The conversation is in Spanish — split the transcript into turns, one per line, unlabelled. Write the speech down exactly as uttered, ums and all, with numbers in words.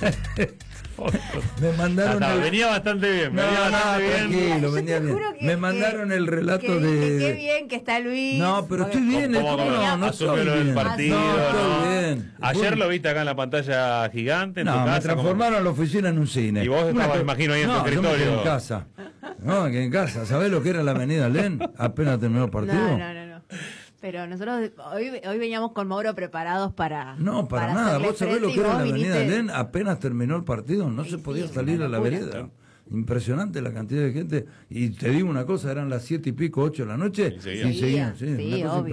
Me mandaron
Hasta,
el...
venía bastante bien,
No,
venía
no,
bastante bien.
tranquilo, venía bien.
Que,
Me mandaron
que,
el relato
que,
de...
que qué bien que está Luis.
No, pero estoy bien,
¿Cómo,
¿cómo
cómo
no? No
asumió
estoy
lo del
bien.
partido?
No, estoy
¿no?
bien.
Ayer
Bueno,
lo viste acá en la pantalla gigante, en
no,
tu casa.
me transformaron
¿cómo?
la oficina en un cine.
Y vos estabas,
Una-
imagino, ahí en
no,
tu
yo me quedé
escritorio.
en casa. No, que en casa. ¿Sabés lo que era la avenida Len? Apenas terminó el partido.
No, no, no, no. Pero nosotros hoy, hoy veníamos con Mauro preparados para.
No, para,
para
nada.
hacerle
¿Vos sabés lo
frente
que
y
era
vos
la avenida
viniste-
Len? Apenas terminó el partido, no
Y
se
sí,
podía
es
salir
una
a la
locura.
vereda. Impresionante la cantidad de gente. Y te digo una cosa, eran las siete y pico, ocho de la noche.
Y seguían.
y seguían, sí,
Sí,
una cosa
obvio.